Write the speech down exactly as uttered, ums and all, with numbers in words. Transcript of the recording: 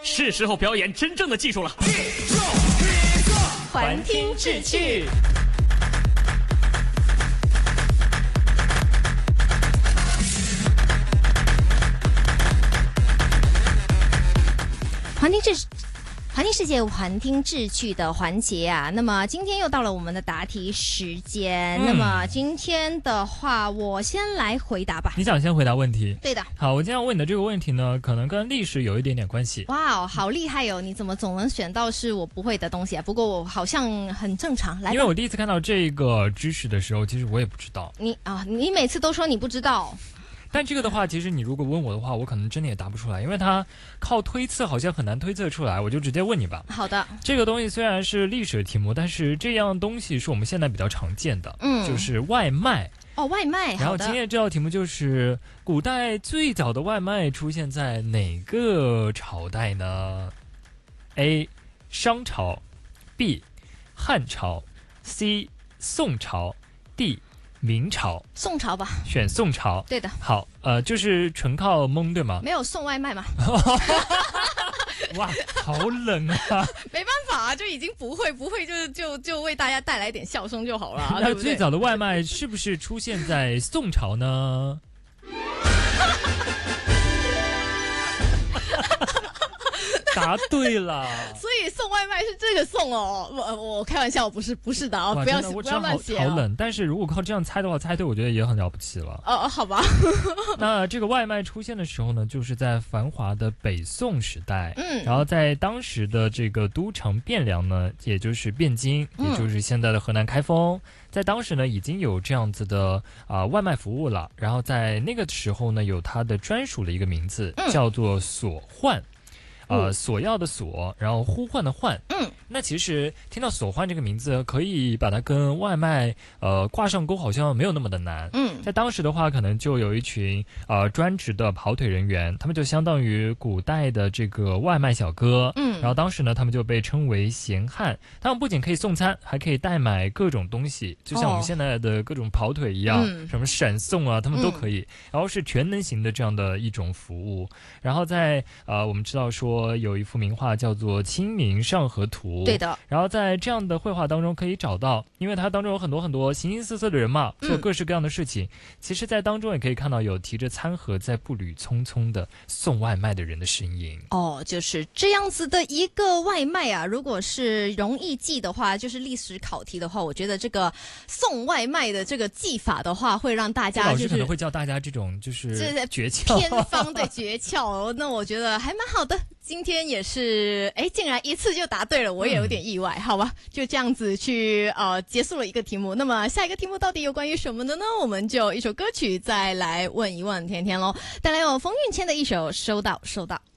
是时候表演真正的技术了。 环听志趣。环听志环听世界环听志趣的环节啊，那么今天又到了我们的答题时间、嗯、那么今天的话我先来回答吧。 你想先回答问题？ 对的。 好，我今天要问你的这个问题呢，可能跟历史有一点点关系。 哇，好厉害哦，你怎么总能选到是我不会的东西啊？不过我好像很正常。来， 因为我第一次看到这个知识的时候，其实我也不知道。 你啊，你每次都说你不知道。 但这个的话，其实你如果问我的话，我可能真的也答不出来，因为它靠推测好像很难推测出来，我就直接问你吧。 好的。 这个东西虽然是历史题目，但是这样东西是我们现在比较常见的，嗯，就是外卖。 哦，外卖。 然后今天这道题目就是古代最早的外卖出现在哪个朝代呢 ？A. 商朝 B. 汉朝 C. 宋朝 D.明朝。 宋朝吧。 选宋朝。 对的。 好，呃，就是纯靠蒙对吗？ 没有送外卖吗？ 哇，好冷啊！ 没办法啊，就已经不会不会就就就为大家带来点笑声就好了、啊。 那最早的外卖是不是出现在宋朝呢？答对了。 所以送外卖是这个送哦，我我开玩笑，不是不是的啊，不要不要乱写、 哦。好冷，但是如果靠这样猜的话，猜对我觉得也很了不起了。 哦，好吧。 那这个外卖出现的时候呢，就是在繁华的北宋时代，嗯，然后在当时的这个都城汴梁呢，也就是汴京，嗯、也就是现在的河南开封。在当时呢，已经有这样子的啊、呃、外卖服务了。然后在那个时候呢，有它的专属的一个名字，嗯、叫做所唤。呃，索要的索，然后呼唤的唤。嗯，那其实听到所唤这个名字，可以把它跟外卖呃挂上钩，好像没有那么的难。嗯，在当时的话，可能就有一群呃专职的跑腿人员，他们就相当于古代的这个外卖小哥。嗯，然后当时呢，他们就被称为闲汉。他们不仅可以送餐，还可以代买各种东西，就像我们现在的各种跑腿一样，哦、什么闪送啊，他们都可以。嗯、然后是全能型的这样的一种服务。然后在呃，我们知道说。有一幅名画叫做《清明上河图》， 对的。 然后在这样的绘画当中可以找到，因为它当中有很多很多形形色色的人嘛，做各式各样的事情。嗯、其实，在当中也可以看到有提着餐盒在步履匆匆的送外卖的人的身影。 哦，就是这样子的一个外卖啊！如果是容易记的话，就是历史考题的话，我觉得这个送外卖的这个记法的话，会让大家就是老师可能会教大家这种就是诀窍偏方的诀窍。那我觉得还蛮好的。今天也是，哎，竟然一次就答对了，我也有点意外。嗯、好吧，就这样子去呃结束了一个题目。那么下一个题目到底有关于什么的呢？我们就一首歌曲再来问一问天天咯，带来有冯运谦的一首《收到收到》。